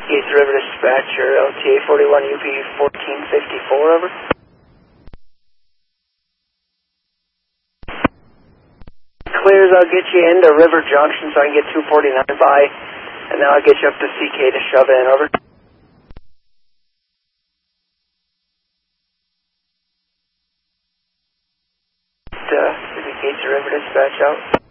Gates River Dispatcher, LTA 41 UP 1454, over. Clears, I'll get you into River Junction so I can get 249 by, and then I'll get you up to CK to shove in, over. Gates River Dispatch out.